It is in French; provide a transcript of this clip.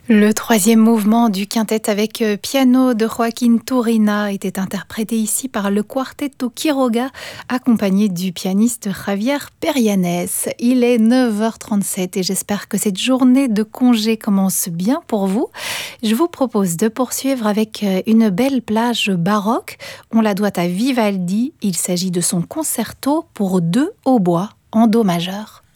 Le troisième mouvement du quintet avec piano de Joaquín Turina était interprété ici par le Quartetto Quiroga, accompagné du pianiste Javier Perianes. Il est 9h37 et j'espère que cette journée de congé commence bien pour vous. Je vous propose de poursuivre avec une belle plage baroque. On la doit à Vivaldi. Il s'agit de son concerto pour deux hautbois en do majeur.